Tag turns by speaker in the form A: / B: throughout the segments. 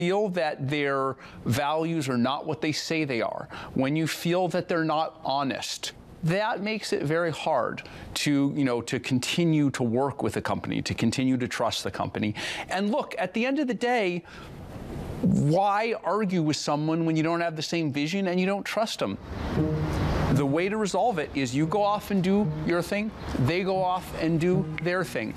A: feel that their values are not what they say they are, when you feel that they're not honest, that makes it very hard to, to continue to work with a company, to continue to trust the company. And look, at the end of the day, why argue with someone when you don't have the same vision and you don't trust them? The way to resolve it is you go off and do your thing, they go off and do their thing.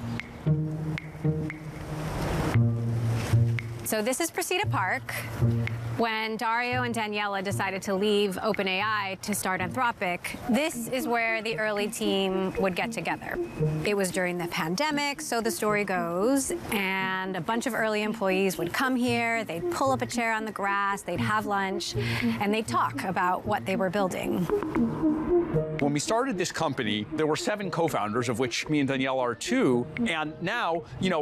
B: So this is Precita Park. When Dario and Daniela decided to leave OpenAI to start Anthropic, this is where the early team would get together. It was during the pandemic, so the story goes, and a bunch of early employees would come here, they'd pull up a chair on the grass, they'd have lunch, and they'd talk about what they were building.
A: When we started this company, there were 7 co-founders, of which me and Daniela are 2, and now,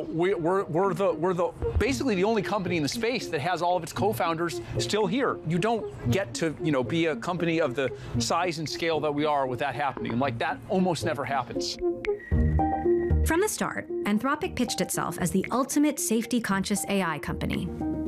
A: we're basically the only company in the space that has all of its co-founders still here. You don't get to, be a company of the size and scale that we are with that happening. Like, that almost never happens.
C: From the start, Anthropic pitched itself as the ultimate safety-conscious AI company.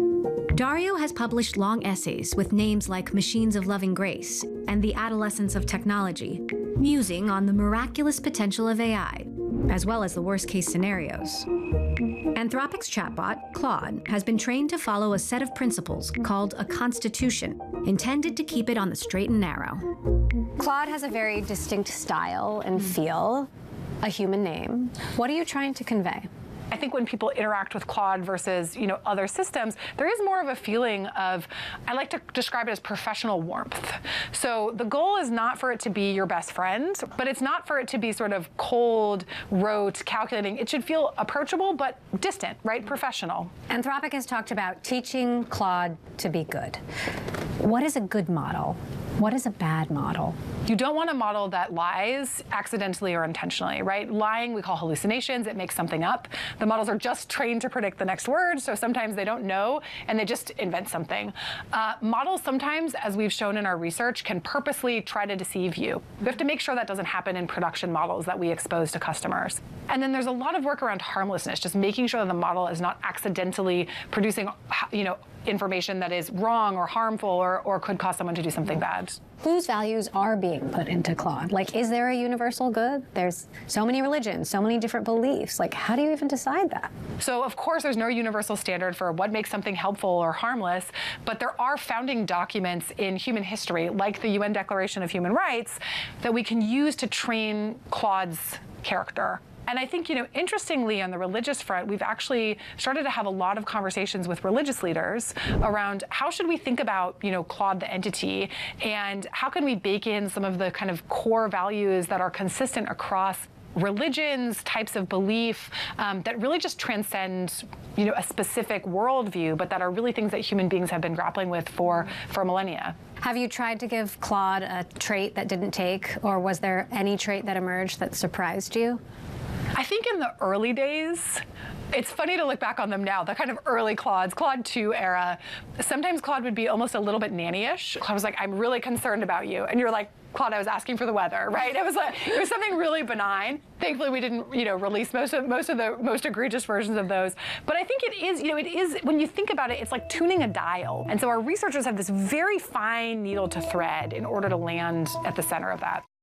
C: Dario has published long essays with names like Machines of Loving Grace and The Adolescence of Technology, musing on the miraculous potential of AI, as well as the worst-case scenarios. Anthropic's chatbot, Claude, has been trained to follow a set of principles called a constitution, intended to keep it on the straight and narrow.
B: Claude has a very distinct style and feel, a human name. What are you trying to convey?
D: I think when people interact with Claude versus, other systems, there is more of a feeling of, I like to describe it as professional warmth. So the goal is not for it to be your best friend, but it's not for it to be sort of cold, rote, calculating. It should feel approachable, but distant, right? Professional.
B: Anthropic has talked about teaching Claude to be good. What is a good model? What is a bad model?
D: You don't want a model that lies accidentally or intentionally, right? Lying we call hallucinations. It makes something up. The models are just trained to predict the next word, so sometimes they don't know, and they just invent something. Models sometimes, as we've shown in our research, can purposely try to deceive you. We have to make sure that doesn't happen in production models that we expose to customers. And then there's a lot of work around harmlessness, just making sure that the model is not accidentally producing, information that is wrong or harmful or could cause someone to do something bad.
B: Whose values are being put into Claude? Like, is there a universal good? There's so many religions, so many different beliefs. Like, how do you even decide that?
D: So, of course, there's no universal standard for what makes something helpful or harmless, but there are founding documents in human history, like the UN Declaration of Human Rights, that we can use to train Claude's character. And I think, interestingly, on the religious front, we've actually started to have a lot of conversations with religious leaders around how should we think about, Claude the entity, and how can we bake in some of the kind of core values that are consistent across religions, types of belief that really just transcend, a specific worldview, but that are really things that human beings have been grappling with for millennia.
B: Have you tried to give Claude a trait that didn't take, or was there any trait that emerged that surprised you?
D: I think in the early days, it's funny to look back on them now, the kind of early Claude 2 era, sometimes Claude would be almost a little bit nanny-ish. Claude was like, I'm really concerned about you. And you're like, Claude, I was asking for the weather, right? It was something really benign. Thankfully, we didn't, release most of the most egregious versions of those. But I think it is, when you think about it, it's like tuning a dial. And so our researchers have this very fine needle to thread in order to land at the center of that.